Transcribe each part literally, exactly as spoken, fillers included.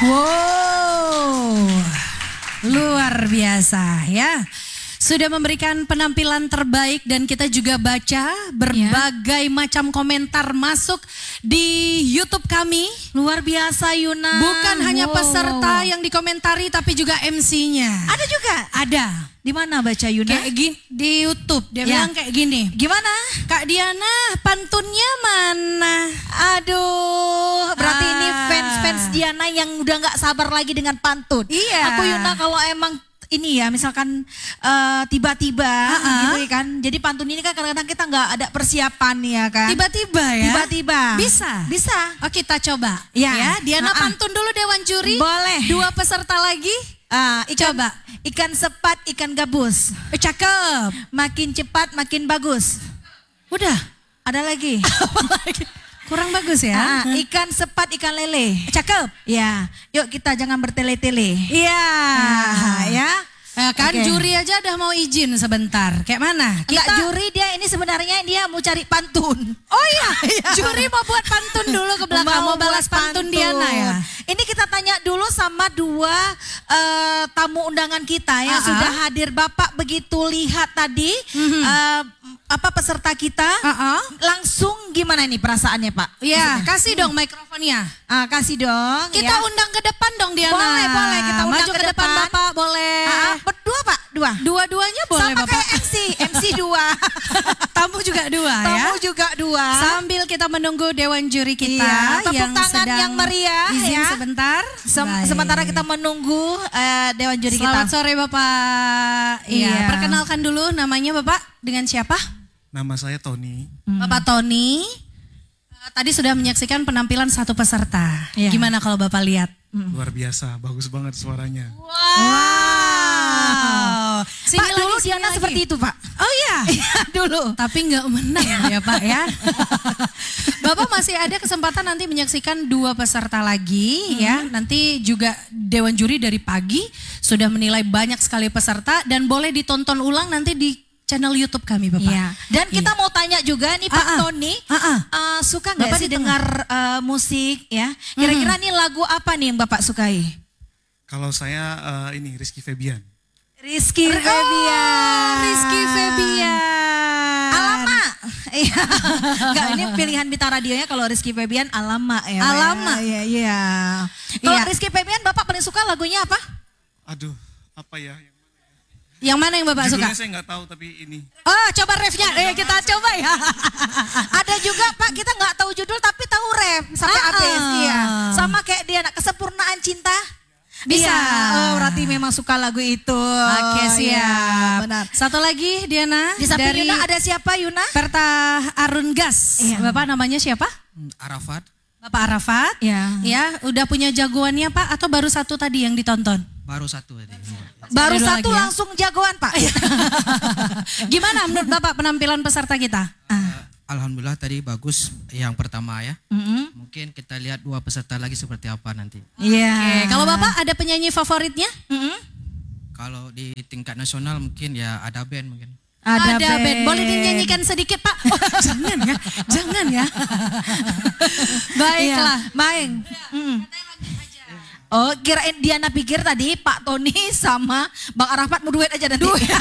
Wow, luar biasa ya. Sudah memberikan penampilan terbaik dan kita juga baca berbagai ya. macam komentar masuk di YouTube kami. Luar biasa Yuna. Bukan hanya wow. peserta yang dikomentari tapi juga M C-nya. Ada juga? Ada. Di mana baca Yuna? Kayak gini, di YouTube dia ya. bilang kayak gini. Gimana? Kak Diana, pantunnya mana? Aduh, berarti ah. ini fans-fans Diana yang udah gak sabar lagi dengan pantun. Iya. Aku Yuna kalau emang ini ya misalkan uh, tiba-tiba uh-uh. gitu kan. Jadi pantun ini kan kadang-kadang kita nggak ada persiapan ya kan. Tiba-tiba ya. Tiba-tiba. Bisa. Bisa. Oh kita coba. Ya. ya Diana uh-uh. pantun dulu Dewan Juri. Boleh. Dua peserta lagi. Uh, ikan, coba. Ikan sepat, ikan gabus. Eh, cakep. Makin cepat makin bagus. Udah. Ada lagi. Kurang bagus ya. Uh, ikan sepat, ikan lele. Cakep. Ya, yuk kita jangan bertele-tele. Iya. Nah, ya. Nah, kan okay. juri aja udah mau izin sebentar. Kayak mana? Kita Enggak, juri dia ini sebenarnya dia mau cari pantun. Oh iya. Juri mau buat pantun dulu ke belakang. Mau, mau balas pantun, pantun Diana ya. Ini kita tanya dulu sama dua uh, tamu undangan kita yang uh-uh. sudah hadir. Bapak begitu lihat tadi mm-hmm. uh, apa peserta kita, uh-uh. langsung gimana nih perasaannya Pak? Iya, kasih dong mikrofonnya. Ah, kasih dong. Kita ya. undang ke depan dong Diana. Boleh, boleh. Kita undang Maju ke, ke depan, depan Bapak, boleh. Uh-uh. Berdua Pak, dua. Dua-duanya boleh sama Bapak. Kayak M C, M C dua. Tamu juga dua Tamu ya. Tamu juga dua. Sambil kita menunggu Dewan Juri kita iya, tepuk yang tangan sedang yang meriah izin ya. sebentar. Sem- sementara kita menunggu uh, Dewan Juri Selamat kita. Selamat sore Bapak. Iya. Ya, perkenalkan dulu namanya Bapak dengan siapa? Nama saya Tony. Hmm. Bapak Tony. Uh, tadi sudah menyaksikan penampilan satu peserta. Iya. Gimana kalau Bapak lihat? Hmm. Luar biasa, bagus banget suaranya. Wow. wow. Sini Pak lagi, dulu Diana lagi. Seperti itu Pak. Oh iya, dulu. Tapi nggak menang ya Pak ya. Bapak masih ada kesempatan nanti menyaksikan dua peserta lagi hmm. ya. Nanti juga Dewan Juri dari pagi sudah menilai banyak sekali peserta dan boleh ditonton ulang nanti di channel YouTube kami Bapak. Iya. Dan kita iya. mau tanya juga nih Pak uh-uh. Tony, uh-uh. Uh, suka nggak sih dengar uh, musik ya? Kira-kira mm-hmm. nih lagu apa nih yang Bapak sukai? Kalau saya uh, ini Rizky Febian. Rizky oh, Febian. Rizky Febian. Alamak. Iya. Enggak, ini pilihan Mita Radionya kalau Rizky Febian Alamak ya. Alamak. Iya, iya. Kalau iya. Rizky Febian Bapak paling suka lagunya apa? Aduh, apa ya? Yang mana yang Bapak Judulnya suka? Saya nggak tahu tapi ini. Oh, coba refnya. Eh, kita coba ya. Ada juga Pak, kita nggak tahu judul tapi tahu ref sampai ah, habis. Iya. Sama kayak dia Kesempurnaan Cinta. Bisa. Iya. Oh, berarti memang suka lagu itu. Oke, siap. Ya, benar. Satu lagi Diana. Di samping dari Yuna ada siapa Yuna? Perta Arun Gas. Iya. Bapak namanya siapa? Arafat. Bapak Arafat. Ya. Ya, udah punya jagoannya Pak atau baru satu tadi yang ditonton? Baru satu tadi. Baru satu ya? Langsung jagoan Pak. Gimana menurut Bapak penampilan peserta kita? Uh, Alhamdulillah tadi bagus yang pertama ya. Mm-hmm. Mungkin kita lihat dua peserta lagi seperti apa nanti. Iya. Yeah. Okay. Kalau Bapak ada penyanyi favoritnya? Mm-hmm. Kalau di tingkat nasional mungkin ya ada band mungkin. Ada, ada band. band. Boleh dinyanyikan sedikit Pak? Oh, jangan ya, jangan ya. Baiklah, iya. Baik. Mm. Oh, kirain Diana pikir tadi Pak Tony sama Bang Arafat mau duet aja nanti. Baik.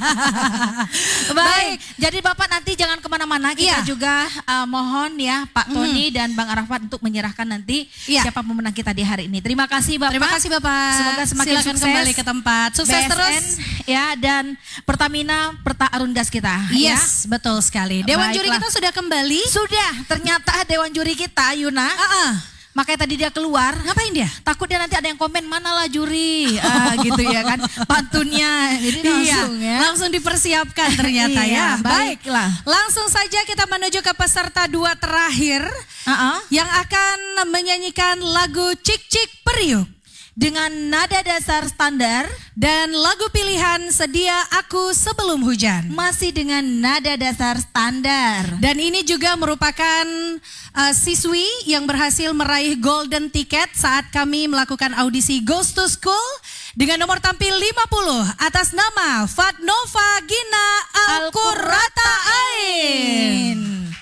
Baik, jadi Bapak nanti jangan kemana-mana. Kita iya. juga uh, mohon ya Pak Tony mm. dan Bang Arafat untuk menyerahkan nanti iya. siapa pemenang kita di hari ini. Terima kasih Bapak. Terima kasih Bapak. Semoga semakin Silakan sukses. kembali ke tempat. Sukses B S N, terus. Ya, dan Pertamina Perta Arun Gas kita. Yes, ya. Betul sekali. Dewan Baiklah. Juri kita sudah kembali. Sudah, ternyata Dewan Juri kita Yuna. Uh-uh. Makanya tadi dia keluar, ngapain dia? Takut dia nanti ada yang komen, manalah juri, ah, gitu ya kan, pantunnya. Jadi langsung iya, ya. Langsung dipersiapkan ternyata iya, ya. Baiklah. Langsung saja kita menuju ke peserta dua terakhir uh-uh. yang akan menyanyikan lagu Cik Cik Periuk dengan nada dasar standar dan lagu pilihan Sedia Aku Sebelum Hujan masih dengan nada dasar standar. Dan ini juga merupakan uh, siswi yang berhasil meraih golden ticket saat kami melakukan audisi Goes to School dengan nomor tampil lima puluh atas nama Fatnova Gina Al-Qurrata Ain.